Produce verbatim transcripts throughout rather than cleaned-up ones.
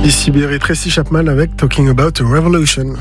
Ici Berry, Tracy Chapman avec Talking About a Revolution.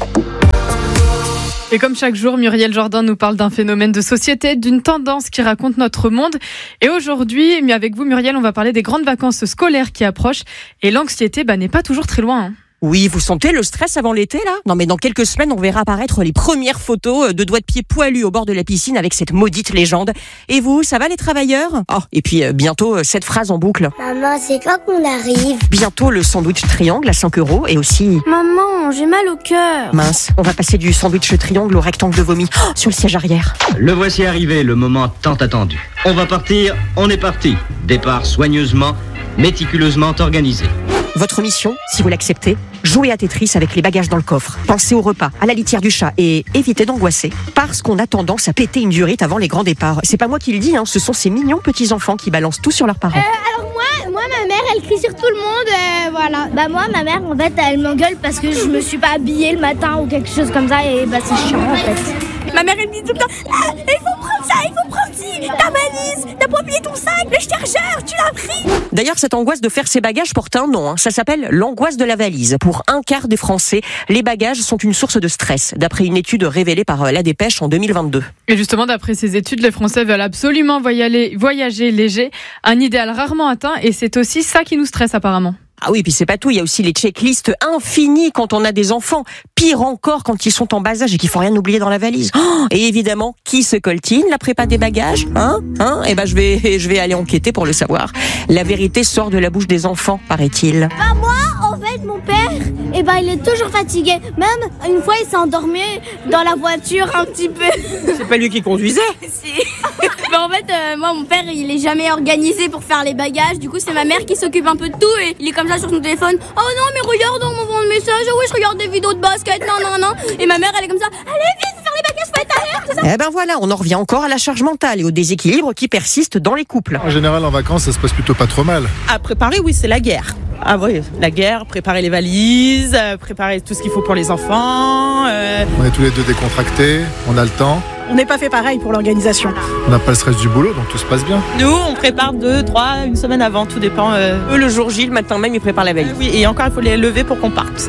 Et comme chaque jour, Muriel Jordan nous parle d'un phénomène de société, d'une tendance qui raconte notre monde. Et aujourd'hui, mais avec vous Muriel, on va parler des grandes vacances scolaires qui approchent. Et l'anxiété bah, n'est pas toujours très loin. Hein. Oui, vous sentez le stress avant l'été, là ? Non, mais dans quelques semaines, on verra apparaître les premières photos de doigts de pied poilus au bord de la piscine avec cette maudite légende. Et vous, ça va les travailleurs ? Oh, et puis euh, bientôt, euh, cette phrase en boucle. Maman, c'est quand qu'on arrive ? Bientôt, le sandwich triangle à cinq euros et aussi... Maman, j'ai mal au cœur. Mince, on va passer du sandwich triangle au rectangle de vomi oh, sur le siège arrière. Le voici arrivé, le moment tant attendu. On va partir, on est parti. Départ soigneusement, méticuleusement organisé. Votre mission, si vous l'acceptez, jouez à Tetris avec les bagages dans le coffre. Pensez au repas, à la litière du chat et évitez d'angoisser. Parce qu'on a tendance à péter une durite avant les grands départs. C'est pas moi qui le dis, hein, ce sont ces mignons petits-enfants qui balancent tout sur leurs parents. Euh, alors moi, moi, ma mère, elle crie sur tout le monde, euh, voilà. Bah moi, ma mère, en fait, elle m'engueule parce que je me suis pas habillée le matin ou quelque chose comme ça et bah c'est chiant en fait. Ma mère, elle me dit tout le temps, ah, il faut prendre ça, il faut prendre ci, ta valise, t'as pas oublié ton sac, le chargeur, tu l'as pris. D'ailleurs, cette angoisse de faire ses bagages porte un nom, hein. Ça s'appelle l'angoisse de la valise. Pour un quart des Français, les bagages sont une source de stress, d'après une étude révélée par La Dépêche en deux mille vingt-deux. Et justement, d'après ces études, les Français veulent absolument voyager, voyager léger, un idéal rarement atteint, et c'est aussi ça qui nous stresse apparemment. Ah oui, puis c'est pas tout, il y a aussi les checklists infinies quand on a des enfants. Pire encore quand ils sont en bas âge et qu'il faut rien oublier dans la valise. Oh, et évidemment, qui se coltine la prépa des bagages ? Hein Hein Eh ben je vais, je vais aller enquêter pour le savoir. La vérité sort de la bouche des enfants, paraît-il. Bah moi, en fait, mon père, eh ben il est toujours fatigué. Même une fois, il s'est endormi dans la voiture un petit peu. C'est pas lui qui conduisait ? Si. Bah en fait, euh, moi, mon père, il est jamais organisé pour faire les bagages. Du coup, c'est ma mère qui s'occupe un peu de tout et il est comme ça sur son téléphone. Oh non, mais regarde, on m'envoie un message. Oh oui, je regarde des vidéos de basket. Non, non, non. Et ma mère, elle est comme ça. Allez, vite, faire les bagages, faut être à l'heure, tout ça. Eh ben voilà, on en revient encore à la charge mentale et au déséquilibre qui persiste dans les couples. En général, en vacances, ça se passe plutôt pas trop mal. À préparer, oui, c'est la guerre. Ah oui, la guerre, préparer les valises, euh, préparer tout ce qu'il faut pour les enfants. Euh... On est tous les deux décontractés, on a le temps. On n'est pas fait pareil pour l'organisation. On n'a pas le stress du boulot, donc tout se passe bien. Nous, on prépare deux, trois, une semaine avant, tout dépend. Euh... Eux, le jour J, le matin même, ils préparent la veille. Euh, oui, et encore, il faut les lever pour qu'on parte.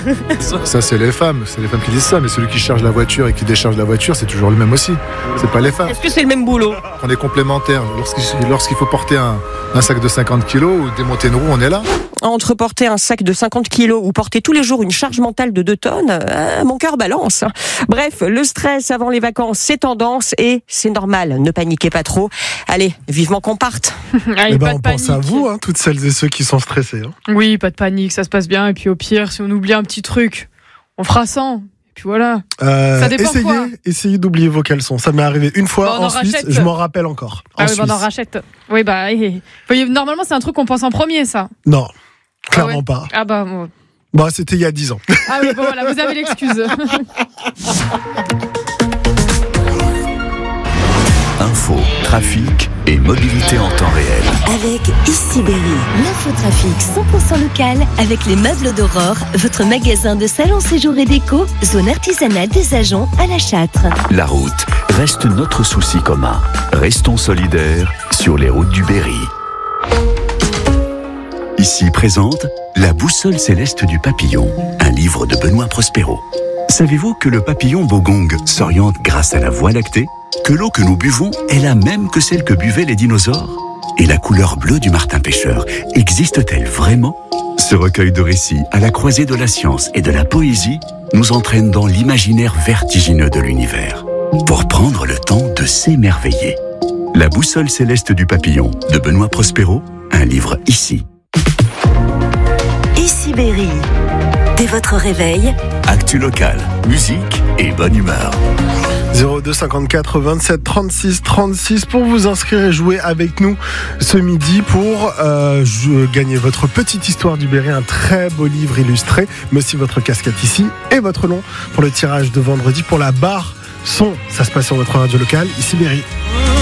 Ça, c'est les femmes, c'est les femmes qui disent ça, mais celui qui charge la voiture et qui décharge la voiture, c'est toujours le même aussi. C'est pas les femmes. Est-ce que c'est le même boulot ? On est complémentaires. Lorsqu'il, lorsqu'il faut porter un, un sac de cinquante kilos ou démonter une roue, on est là. Entre porter un sac de cinquante kilos ou porter tous les jours une charge mentale de deux tonnes, euh, mon cœur balance. Bref, le stress avant les vacances, c'est tendance et c'est normal. Ne paniquez pas trop. Allez, vivement qu'on parte. Allez, Eh ben, pas on de pense à panique. vous, hein, toutes celles et ceux qui sont stressés. Hein. Oui, pas de panique, ça se passe bien. Et puis au pire, si on oublie un petit truc, on fera cent. Et puis voilà. Euh, Ça dépend essayez, quoi. essayez d'oublier vos caleçons. Ça m'est arrivé une fois Bah, on en en Suisse, rachète. je m'en rappelle encore. En Ah oui, bah, on en Suisse. rachète. Oui, bah, eh, eh. Normalement, c'est un truc qu'on pense en premier, ça. Non, clairement Ah ouais. pas. Ah bah, bon. Bon, c'était il y a dix ans. Ah oui, bon, voilà, vous avez l'excuse. Info, trafic et mobilité en temps réel. Avec Ici Berry, l'infotrafic cent pour cent local avec les meubles d'Aurore, votre magasin de salon séjour et déco, zone artisanale des Agents à La Châtre. La route reste notre souci commun. Restons solidaires sur les routes du Berry. Ici présente La boussole céleste du papillon, un livre de Benoît Prospero. Savez-vous que le papillon bogong s'oriente grâce à la Voie lactée ? Que l'eau que nous buvons est la même que celle que buvaient les dinosaures ? Et la couleur bleue du martin pêcheur existe-t-elle vraiment ? Ce recueil de récits à la croisée de la science et de la poésie nous entraîne dans l'imaginaire vertigineux de l'univers pour prendre le temps de s'émerveiller. La boussole céleste du papillon de Benoît Prospero, un livre ici. Ici Berry, dès votre réveil, Actu local, musique et bonne humeur. zéro deux cinquante-quatre vingt-sept trente-six trente-six pour vous inscrire et jouer avec nous ce midi pour euh, je, gagner votre petite histoire du Berry, un très beau livre illustré, mais aussi votre casquette ici et votre nom pour le tirage de vendredi pour la barre son. Ça se passe sur votre radio locale, Ici Berry.